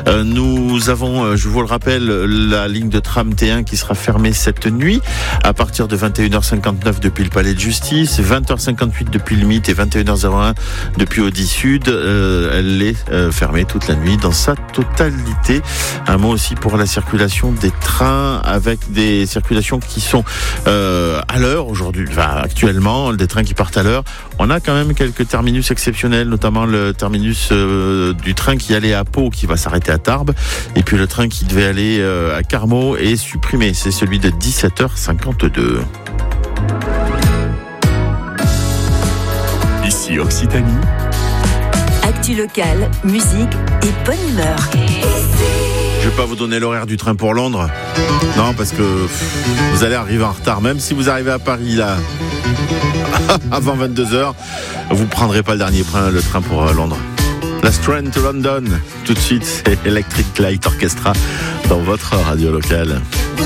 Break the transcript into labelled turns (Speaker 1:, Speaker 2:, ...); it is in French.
Speaker 1: Nous avons, je vous le rappelle, la ligne de tram T1 qui sera fermée cette nuit à partir de 21h59 depuis le Palais de Justice, 20h58 depuis le Mythe et 21h01 depuis Audi Sud. Elle est fermée toute la nuit dans sa totalité. Un mot aussi pour la circulation des trains, avec des circulations qui sont à l'heure aujourd'hui, actuellement, des trains qui partent à l'heure. On a quand même quelques terminus exceptionnels, notamment le terminus du train qui allait à Pau qui va s'arrêter à Tarbes, et puis le train qui devait aller à Carmaux est supprimé. C'est celui de 17h52.
Speaker 2: Ici Occitanie.
Speaker 3: Actu locale, musique et bonne humeur.
Speaker 1: Je vais pas vous donner l'horaire du train pour Londres. Non, parce que vous allez arriver en retard. Même si vous arrivez à Paris là avant 22h, vous prendrez pas le dernier train pour Londres. Last Train to London. Tout de suite, c'est Electric Light Orchestra dans votre radio locale.